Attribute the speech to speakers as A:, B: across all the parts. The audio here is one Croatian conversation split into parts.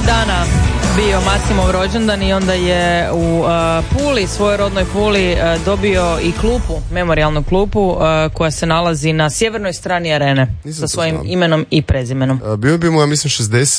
A: dana bio Masimov rođendan i onda je u Puli, svojoj rodnoj Puli, dobio i klupu, memorijalnu klupu koja se nalazi na sjevernoj strani arene sa svojim imenom i prezimenom.
B: Bio bi mu, ja mislim,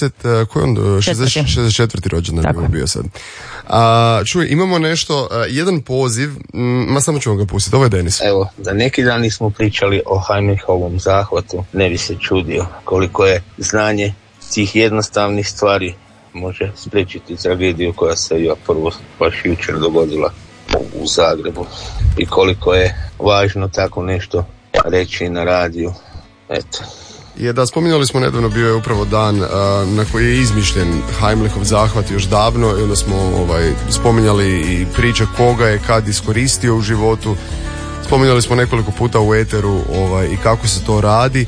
B: 64. rođendan bi mu bio sad. Čuj, imamo nešto, jedan poziv, samo ću vam ga pustiti, ovo je Denis.
C: Evo, da neki dan smo pričali o Heimlichovom zahvatu, ne bi se čudio koliko je znanje tih jednostavnih stvari može spriječiti tragediju koja se ja prvo baš jučer dogodila u Zagrebu i koliko je važno tako nešto reći na radiju. Eto.
B: Je da, spominjali smo nedavno, bio je upravo dan na koji je izmišljen Heimlichov zahvat još davno i onda smo spominjali i priča koga je kad iskoristio u životu. Spominjali smo nekoliko puta u eteru i kako se to radi.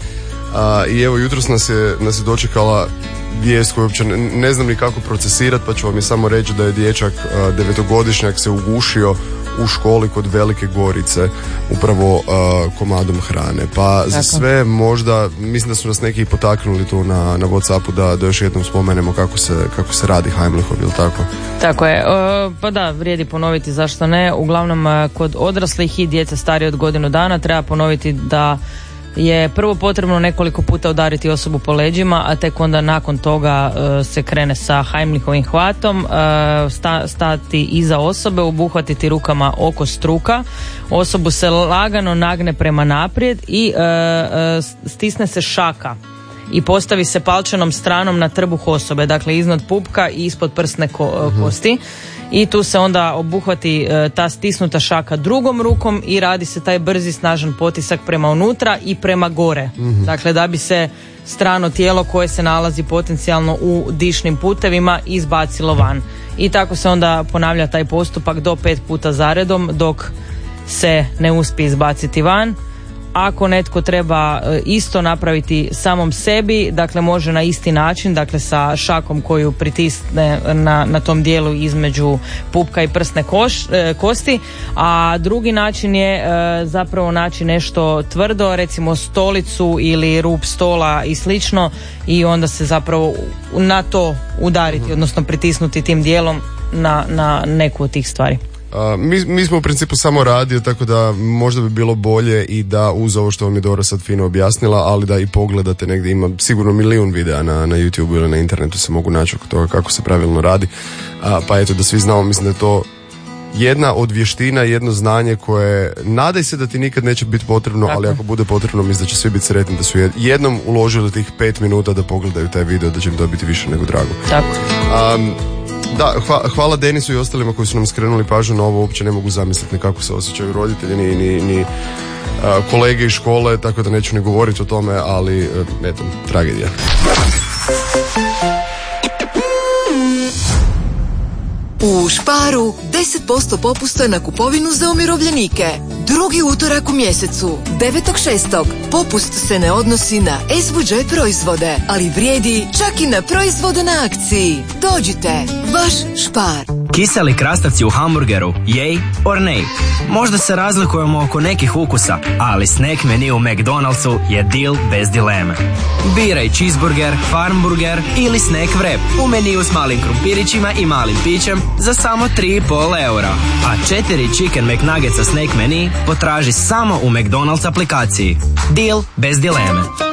B: I evo, jutros nas je dočekala vijest koju uopće ne znam ni kako procesirati, pa ću vam je samo reći da je dječak 9-godišnjak se ugušio u školi kod Velike Gorice upravo komadom hrane. Pa za sve možda, mislim da su nas neki potaknuli tu na WhatsAppu da još jednom spomenemo kako se radi Heimlichov, ili tako?
A: Tako je, pa da, vrijedi ponoviti, zašto ne. Uglavnom kod odraslih i djece starije od godinu dana treba ponoviti da je prvo potrebno nekoliko puta udariti osobu po leđima, a tek onda nakon toga se krene sa Heimlichovim hvatom, stati iza osobe, obuhvatiti rukama oko struka, osobu se lagano nagne prema naprijed i stisne se šaka i postavi se palčanom stranom na trbuh osobe, dakle iznad pupka i ispod prsne kosti. I tu se onda obuhvati ta stisnuta šaka drugom rukom i radi se taj brzi snažan potisak prema unutra i prema gore. Dakle, da bi se strano tijelo koje se nalazi potencijalno u dišnim putevima izbacilo van. I tako se onda ponavlja taj postupak do 5 puta zaredom dok se ne uspije izbaciti van. Ako netko treba isto napraviti samom sebi, dakle može na isti način, dakle sa šakom koju pritisne na tom dijelu između pupka i prsne kosti, a drugi način je zapravo naći nešto tvrdo, recimo stolicu ili rub stola i slično, i onda se zapravo na to udariti, odnosno pritisnuti tim dijelom na neku od tih stvari.
B: Mi smo u principu samo radio, tako da možda bi bilo bolje i da uz ovo što vam je Dora sad fino objasnila, ali da i pogledate negdje, ima sigurno milijun videa na YouTube ili na internetu se mogu naći oko toga kako se pravilno radi, pa eto da svi znamo, mislim da je to jedna od vještina, jedno znanje koje nadaj se da ti nikad neće biti potrebno, ali ako bude potrebno mislim da će svi biti sretni da su jednom uložili tih 5 minuta da pogledaju taj video, da će im to biti više nego drago.
A: Tako.
B: Da, hvala Denisu i ostalima koji su nam skrenuli pažnju na ovo, uopće ne mogu zamisliti kako se osjećaju roditelji ni kolege iz škole, tako da neću ni govoriti o tome, ali eto, tragedija.
D: U Sparu 10% popusta na kupovinu za umirovljenike. Drugi utorak u mjesecu, 9.6. Popust se ne odnosi na SVJ proizvode, ali vrijedi čak i na proizvode na akciji. Dođite, vaš Spar.
E: Kiseli krastavci u hamburgeru, yay or nay? Možda se razlikujemo oko nekih ukusa, ali snack menu u McDonald'su je deal bez dileme. Biraj cheeseburger, farmburger ili snack wrap u meniju s malim krumpirićima i malim pićem za samo 3,5 eura. A 4 chicken McNuggetsa snack menu potraži samo u McDonald's aplikaciji. Deal bez dileme.